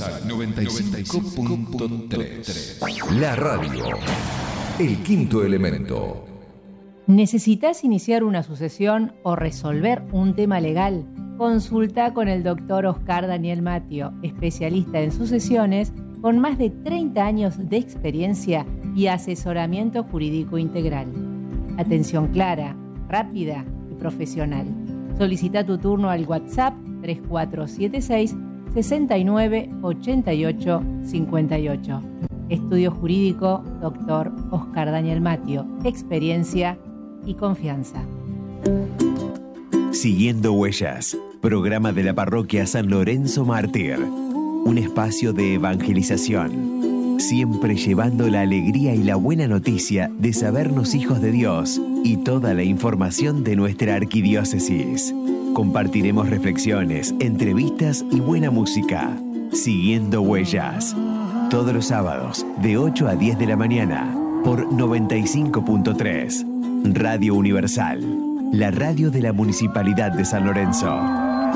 95.3. La radio. El quinto elemento. ¿Necesitas iniciar una sucesión o resolver un tema legal? Consulta con el doctor Oscar Daniel Matio, especialista en sucesiones con más de 30 años de experiencia y asesoramiento jurídico integral. Atención clara, rápida y profesional. Solicita tu turno al WhatsApp 3476 69 88 58. Estudio jurídico, doctor Oscar Daniel Matio. Experiencia y confianza. Siguiendo Huellas, programa de la parroquia San Lorenzo Mártir. Un espacio de evangelización, siempre llevando la alegría y la buena noticia de sabernos hijos de Dios y toda la información de nuestra arquidiócesis. Compartiremos reflexiones, entrevistas y buena música. Siguiendo Huellas, todos los sábados de 8 a 10 de la mañana por 95.3. Radio Universal, la radio de la Municipalidad de San Lorenzo.